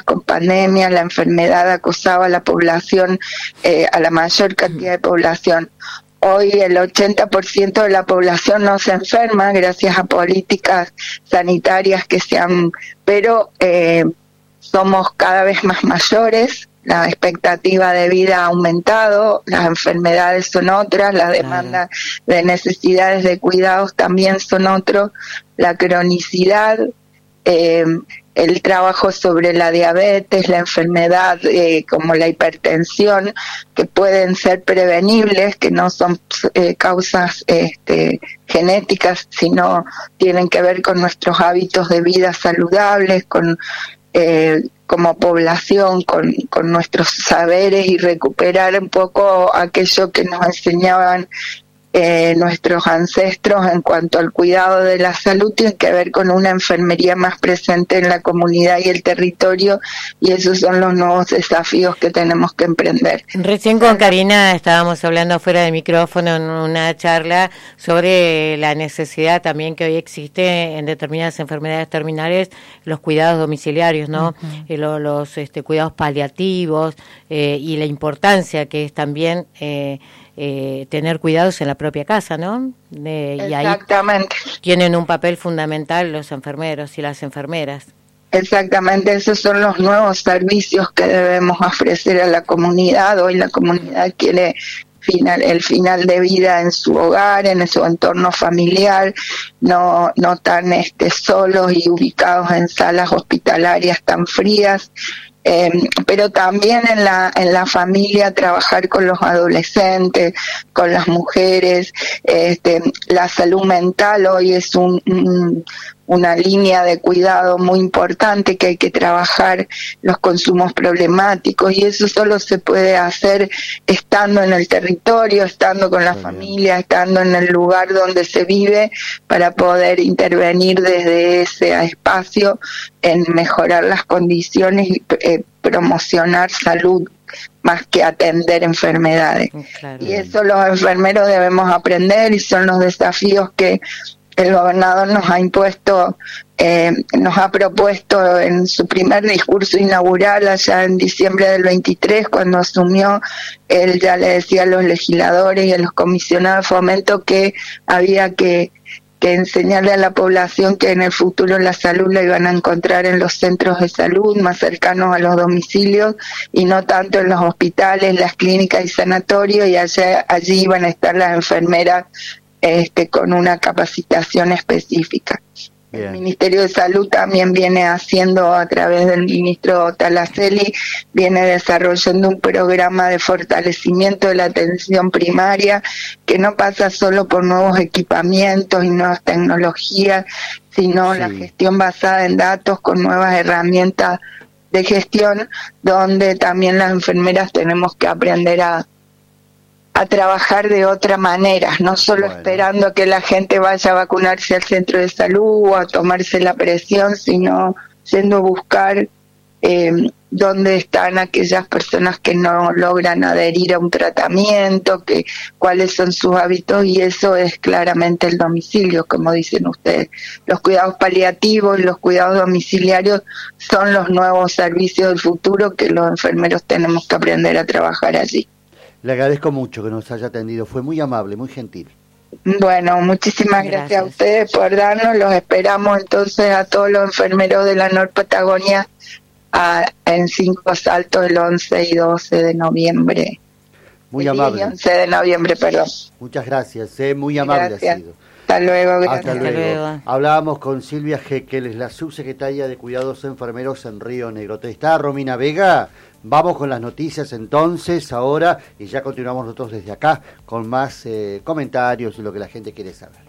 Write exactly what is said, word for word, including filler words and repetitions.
con pandemia, la enfermedad acosaba a la población, eh, a la mayor cantidad de población. Hoy el ochenta por ciento de la población no se enferma gracias a políticas sanitarias que se han, pero eh, somos cada vez más mayores, la expectativa de vida ha aumentado, las enfermedades son otras, la demanda claro. de necesidades de cuidados también son otros, la cronicidad, eh, el trabajo sobre la diabetes, la enfermedad eh, como la hipertensión, que pueden ser prevenibles, que no son eh, causas este, genéticas, sino tienen que ver con nuestros hábitos de vida saludables, con eh, como población, con, con nuestros saberes y recuperar un poco aquello que nos enseñaban Eh, nuestros ancestros en cuanto al cuidado de la salud. Tiene que ver con una enfermería más presente en la comunidad y el territorio, y esos son los nuevos desafíos que tenemos que emprender. Recién con Karina estábamos hablando fuera del micrófono en una charla sobre la necesidad también que hoy existe en determinadas enfermedades terminales, los cuidados domiciliarios, ¿no? Uh-huh. Eh, los, los este, cuidados paliativos eh, y la importancia que es también eh, Eh, tener cuidados en la propia casa, ¿no? Eh, Exactamente. Y ahí tienen un papel fundamental los enfermeros y las enfermeras. Exactamente, esos son los nuevos servicios que debemos ofrecer a la comunidad. Hoy la comunidad quiere final, el final de vida en su hogar, en su entorno familiar, no, no tan este, solos y ubicados en salas hospitalarias tan frías. Eh, pero también en la en la familia trabajar con los adolescentes, con las mujeres, este, la salud mental hoy es un, un una línea de cuidado muy importante que hay que trabajar, los consumos problemáticos, y eso solo se puede hacer estando en el territorio, estando con la Muy familia, bien. estando en el lugar donde se vive, para poder intervenir desde ese espacio en mejorar las condiciones y eh, promocionar salud más que atender enfermedades. Claro. Y eso los enfermeros debemos aprender, y son los desafíos que el gobernador nos ha impuesto, eh, nos ha propuesto en su primer discurso inaugural allá en diciembre del veintitrés, cuando asumió. Él ya le decía a los legisladores y a los comisionados de fomento que había que, que enseñarle a la población que en el futuro la salud la iban a encontrar en los centros de salud más cercanos a los domicilios y no tanto en los hospitales, las clínicas y sanatorios, y allá, allí iban a estar las enfermeras Este, con una capacitación específica. Bien. El Ministerio de Salud también viene haciendo, a través del ministro Talaceli, viene desarrollando un programa de fortalecimiento de la atención primaria, que no pasa solo por nuevos equipamientos y nuevas tecnologías, sino sí. la gestión basada en datos con nuevas herramientas de gestión, donde también las enfermeras tenemos que aprender a a trabajar de otra manera, no solo bueno. esperando a que la gente vaya a vacunarse al centro de salud o a tomarse la presión, sino yendo a buscar eh, dónde están aquellas personas que no logran adherir a un tratamiento, que cuáles son sus hábitos, y eso es claramente el domicilio, como dicen ustedes. Los cuidados paliativos y los cuidados domiciliarios son los nuevos servicios del futuro que los enfermeros tenemos que aprender a trabajar allí. Le agradezco mucho que nos haya atendido, fue muy amable, muy gentil. Bueno, muchísimas gracias, gracias a ustedes por darnos, los esperamos entonces a todos los enfermeros de la Nor Patagonia a, en Cinco Saltos el once y doce de noviembre. Muy el amable. once de noviembre, perdón. Muchas gracias, eh, muy amable gracias. ha sido. Hasta luego, gracias. Hasta luego. Hasta luego. Hablábamos con Silvia Jekel, es la subsecretaria de Cuidados Enfermeros en Río Negro. ¿Te está Romina Vega? Vamos con las noticias entonces, ahora, y ya continuamos nosotros desde acá con más eh, comentarios y lo que la gente quiere saber.